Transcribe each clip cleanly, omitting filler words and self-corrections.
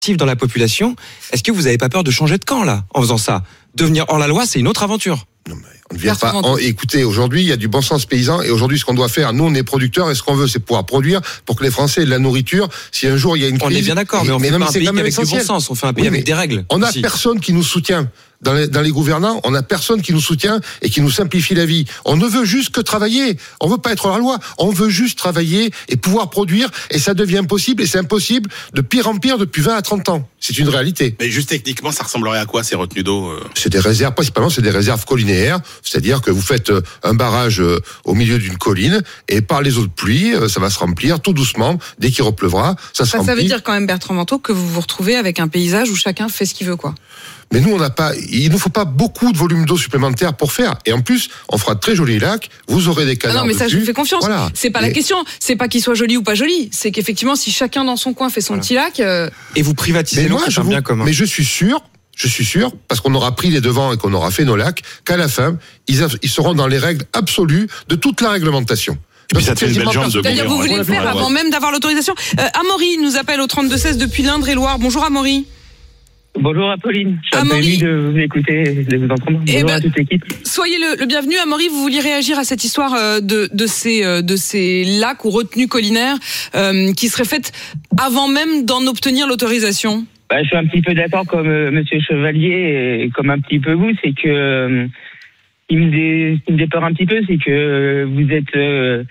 dans la population. Est-ce que vous n'avez pas peur de changer de camp là en faisant ça? Devenir hors-la-loi, c'est une autre aventure. Non, mais on ne vient pas. Écoutez, aujourd'hui, il y a du bon sens paysan, et aujourd'hui, ce qu'on doit faire, nous, on est producteurs, et ce qu'on veut, c'est pouvoir produire pour que les Français aient de la nourriture. Si un jour il y a une crise, on est bien d'accord, mais on fait pas un pays avec du bon sens. On fait un pays avec des règles. On n'a personne qui nous soutient. Dans les gouvernants, on n'a personne qui nous soutient et qui nous simplifie la vie. On ne veut juste que travailler. On veut pas être hors la loi. On veut juste travailler et pouvoir produire. Et ça devient impossible. Et c'est impossible de pire en pire depuis 20 à 30 ans. C'est une réalité. Mais juste techniquement, ça ressemblerait à quoi, ces retenues d'eau? C'est des réserves, principalement, c'est des réserves collinaires. C'est-à-dire que vous faites un barrage au milieu d'une colline et par les eaux de pluie, ça va se remplir tout doucement. Dès qu'il repleuvra, ça se remplit. Ça veut dire quand même, Bertrand Vantaux, que vous vous retrouvez avec un paysage où chacun fait ce qu'il veut, quoi. Mais nous, il ne faut pas beaucoup de volume d'eau supplémentaire pour faire. Et en plus, on fera de très jolis lacs. Vous aurez des canards. Non, mais ça, je vous fais confiance. Voilà. C'est pas la question. C'est pas qu'il soit joli ou pas joli. C'est qu'effectivement, si chacun dans son coin fait son petit lac. Et vous privatisez l'eau, c'est un bien commun. Mais je suis sûr, parce qu'on aura pris les devants et qu'on aura fait nos lacs, qu'à la fin, ils seront dans les règles absolues de toute la réglementation. Et puis ça te fait une belle jambe de C'est-à-dire, vous voulez le faire avant même d'avoir l'autorisation. Amaury nous appelle au 32-16 depuis l'Indre-et-Loire. Bonjour Amaury. Bonjour Apolline, je suis ravi de vous écouter, de vous entendre. Bonjour à toute l'équipe. Soyez le bienvenu. Amaury, vous vouliez réagir à cette histoire de ces lacs ou retenues collinaires qui seraient faites avant même d'en obtenir l'autorisation? Je suis un petit peu d'accord comme Monsieur Chevalier et comme un petit peu vous, c'est que ce qui me dépeur un petit peu, c'est que vous êtes,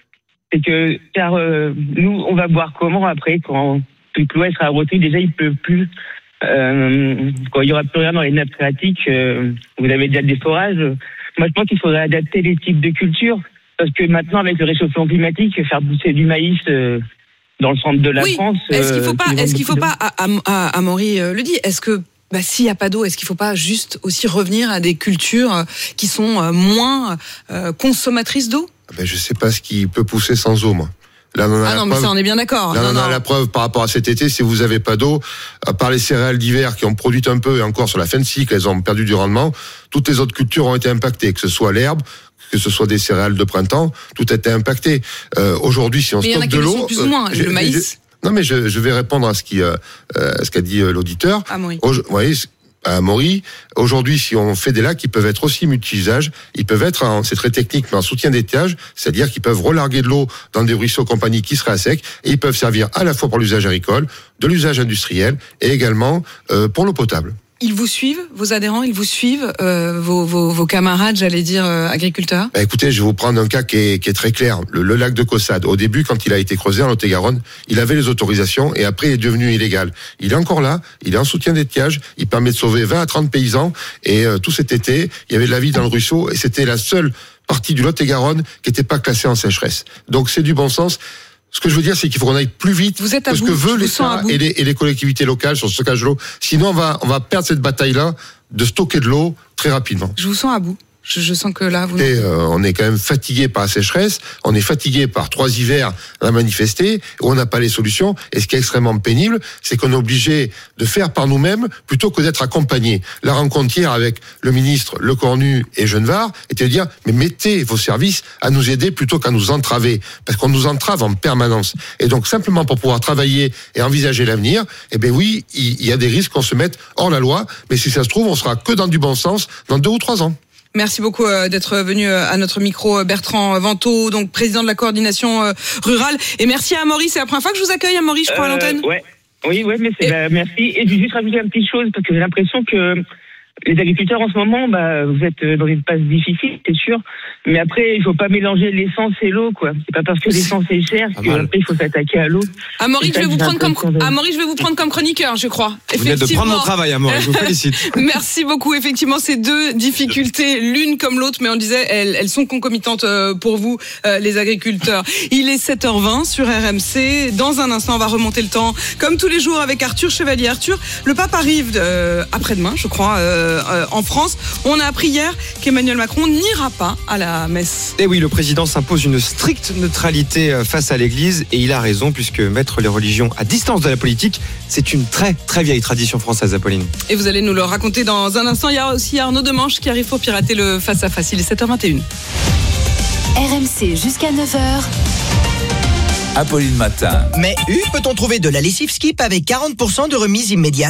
car nous on va boire comment après quand toute l'eau sera retenue, déjà il pleut plus. Quand il n'y aura plus rien dans les nappes phréatiques, vous avez déjà des forages. Moi, je pense qu'il faudrait adapter les types de cultures, parce que maintenant, avec le réchauffement climatique, faire pousser du maïs dans le centre de la France. Est-ce qu'il faut pas, Amaury le dit, est-ce que s'il n'y a pas d'eau, est-ce qu'il ne faut pas juste aussi revenir à des cultures qui sont moins consommatrices d'eau? Je ne sais pas ce qui peut pousser sans eau, moi. Là, mais ça, on est bien d'accord. Là, on a la preuve par rapport à cet été, si vous n'avez pas d'eau, à part les céréales d'hiver qui ont produit un peu, et encore sur la fin de cycle, elles ont perdu du rendement, toutes les autres cultures ont été impactées, que ce soit l'herbe, que ce soit des céréales de printemps, tout a été impacté. Aujourd'hui, si on stocke de l'eau... plus ou moins, le maïs. Non, mais je vais répondre à ce qu'a dit l'auditeur. Oui. À Amaury, aujourd'hui, si on fait des lacs, ils peuvent être aussi multi-usages, ils peuvent être, c'est très technique, mais en soutien d'étiage, c'est-à-dire qu'ils peuvent relarguer de l'eau dans des ruisseaux compagnie qui seraient à sec, et ils peuvent servir à la fois pour l'usage agricole, de l'usage industriel, et également pour l'eau potable. Ils vous suivent, vos adhérents, ils vous suivent, vos camarades, j'allais dire, agriculteurs? Écoutez, je vais vous prendre un cas qui est très clair. Le lac de Caussade, au début, quand il a été creusé en Lot-et-Garonne, il avait les autorisations et après il est devenu illégal. Il est encore là, il est en soutien d'étiage, il permet de sauver 20 à 30 paysans et tout cet été, il y avait de la vie dans le ruisseau et c'était la seule partie du Lot-et-Garonne qui n'était pas classée en sécheresse. Donc c'est du bon sens. Ce que je veux dire, c'est qu'il faut qu'on aille plus vite que ce que veut l'État et les collectivités locales sur le stockage de l'eau. Sinon, on va perdre cette bataille-là de stocker de l'eau très rapidement. Je vous sens à bout. Je sens que là, on est quand même fatigué par la sécheresse, on est fatigué par 3 hivers à manifester, où on n'a pas les solutions. Et ce qui est extrêmement pénible, c'est qu'on est obligé de faire par nous-mêmes plutôt que d'être accompagné. La rencontre hier avec le ministre Le Cornu et Genevard était de dire mais mettez vos services à nous aider plutôt qu'à nous entraver, parce qu'on nous entrave en permanence. Et donc simplement pour pouvoir travailler et envisager l'avenir, oui, il y a des risques qu'on se mette hors la loi, mais si ça se trouve, on sera que dans du bon sens dans 2 ou 3 ans. Merci beaucoup d'être venu à notre micro, Bertrand Vantaux, donc président de la coordination rurale. Et merci à Amaury, c'est la première fois que je vous accueille, Amaury, je crois, à l'antenne. Oui, mais merci. Et je vais juste rajouter une petite chose, parce que j'ai l'impression que les agriculteurs en ce moment, vous êtes dans une phase difficile, c'est sûr. Mais après, il faut pas mélanger l'essence et l'eau, quoi. C'est pas parce que l'essence est chère qu'après il faut s'attaquer à l'eau. Amaury, je vais vous prendre comme chroniqueur, je crois. Vous venez de prendre mon travail, Amaury, je vous félicite. Merci beaucoup. Effectivement, ces 2 difficultés, l'une comme l'autre, mais on disait, elles sont concomitantes pour vous, les agriculteurs. Il est 7h20 sur RMC. Dans un instant, on va remonter le temps, comme tous les jours, avec Arthur Chevalier. Arthur, le pape arrive après-demain, je crois, en France. On a appris hier qu'Emmanuel Macron n'ira pas à la messe. Et oui, le président s'impose une stricte neutralité face à l'Église et il a raison puisque mettre les religions à distance de la politique, c'est une très très vieille tradition française, Apolline. Et vous allez nous le raconter dans un instant. Il y a aussi Arnaud Demanche qui arrive pour pirater le face-à-face. Il est 7h21. RMC jusqu'à 9h. Apolline Matin. Mais peut-on trouver de la lessive Skip avec 40% de remise immédiate?